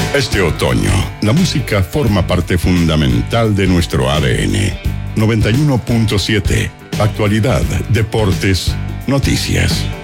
Este otoño, la música forma parte fundamental de nuestro ADN. 91.7. Actualidad, deportes, noticias.